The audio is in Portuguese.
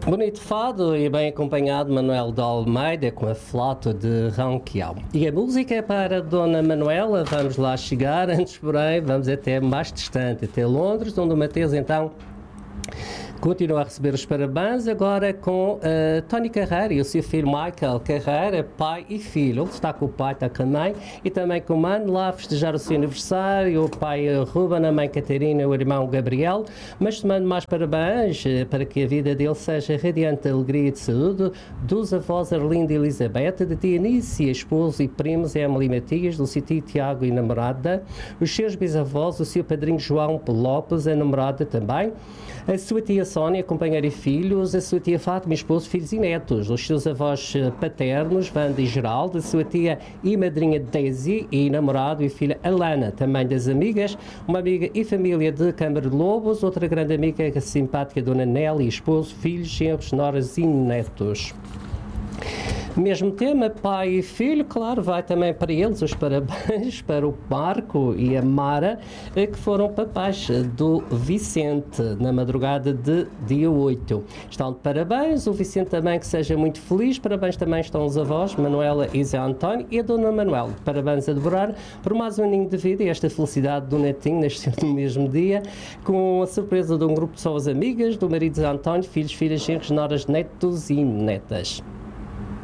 Bonito fado e bem acompanhado Manuel de Almeida com a flauta de Ronquial. E a música é para Dona Manuela, vamos lá chegar, antes porém vamos até mais distante, até Londres, onde o Mateus então continua a receber os parabéns agora com Tony Carreira e o seu filho Michael Carreira, pai e filho. Ele está com o pai, está com a mãe e também com o mano lá a festejar o seu aniversário, o pai Ruben, a mãe Catarina e o irmão Gabriel. Mas te mando mais parabéns para que a vida dele seja radiante de alegria e de saúde, dos avós Arlinda e Elizabeth, de tia Nícia, esposo e primos Emily Matias, do seu tio Tiago e namorada, os seus bisavós, o seu padrinho João Lopes, a namorada também, a sua tia Sónia, companheira e filhos, a sua tia Fátima, esposo, filhos e netos, os seus avós paternos, Wanda e Geraldo, a sua tia e madrinha Daisy e namorado e filha Alana, também das amigas, uma amiga e família de Câmara de Lobos, outra grande amiga, a simpática Dona Nelly, esposo, filhos, genros, noras e netos. Mesmo tema, pai e filho, claro, vai também para eles os parabéns para o Marco e a Mara, que foram papais do Vicente na madrugada de dia 8. Estão de parabéns, o Vicente também que seja muito feliz, parabéns também estão os avós, Manuela e Zé António e a Dona Manuel. Parabéns a devorar por mais um aninho de vida e esta felicidade do netinho nasceu no mesmo dia, com a surpresa de um grupo de pessoas amigas, do marido Zé António, filhos, filhas, genros, noras, netos e netas.